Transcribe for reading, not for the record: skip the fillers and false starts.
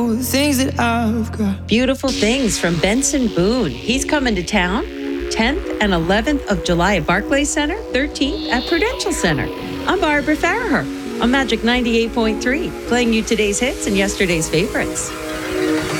things that I've got. Beautiful Things from Benson Boone. He's coming to town 10th and 11th of July at Barclays Center, 13th at Prudential Center. I'm Barbara Farraher on Magic 98.3, playing you today's hits and yesterday's favorites.